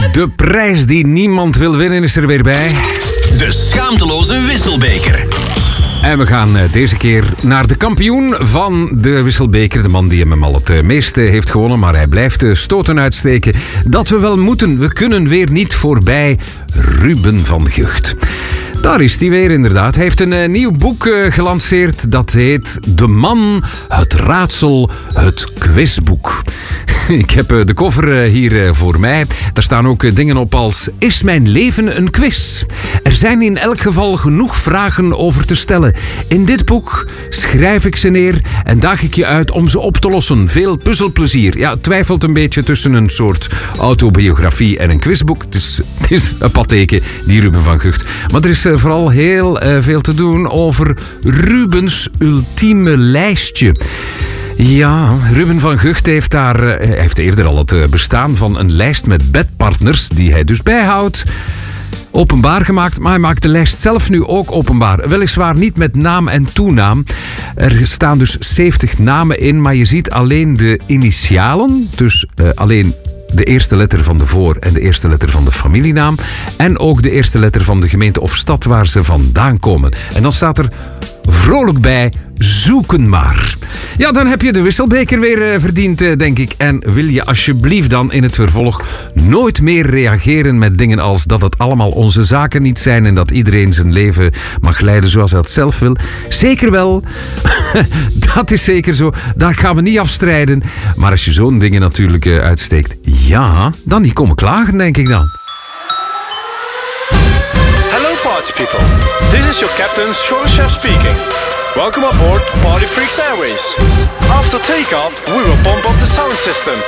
De prijs die niemand wil winnen is er weer bij. De schaamteloze wisselbeker. En we gaan deze keer naar de kampioen van de wisselbeker. De man die hem al het meeste heeft gewonnen, maar hij blijft stoten uitsteken. Dat we wel moeten, we kunnen weer niet voorbij. Ruben van Gucht. Daar is hij weer inderdaad. Hij heeft een nieuw boek gelanceerd. Dat heet De Man, het Raadsel, het Quizboek. Ik heb de cover hier voor mij. Daar staan ook dingen op als: is mijn leven een quiz? Er zijn in elk geval genoeg vragen over te stellen. In dit boek schrijf ik ze neer en daag ik je uit om ze op te lossen. Veel puzzelplezier. Ja, het twijfelt een beetje tussen een soort autobiografie en een quizboek. Het is een patheke, die Ruben van Gucht. Maar er is vooral heel veel te doen over Rubens ultieme lijstje. Ja, Ruben van Gucht heeft eerder al het bestaan van een lijst met bedpartners, die hij dus bijhoudt, openbaar gemaakt, maar hij maakt de lijst zelf nu ook openbaar. Weliswaar niet met naam en toenaam. Er staan dus 70 namen in, maar je ziet alleen de initialen, dus alleen de eerste letter van de voor- en de eerste letter van de familienaam. En ook de eerste letter van de gemeente of stad waar ze vandaan komen. En dan staat er vrolijk bij: zoeken maar. Ja, dan heb je de wisselbeker weer verdiend, denk ik. En wil je alsjeblieft dan in het vervolg nooit meer reageren met dingen als dat het allemaal onze zaken niet zijn en dat iedereen zijn leven mag leiden zoals hij het zelf wil? Zeker wel. Dat is zeker zo. Daar gaan we niet afstrijden. Maar als je zo'n dingen natuurlijk uitsteekt, ja, dan niet komen klagen, denk ik dan. Hello party people, this is your captain Shorchef speaking. Welcome aboard Party Freaks Airways. After takeoff, we will pump up the sound system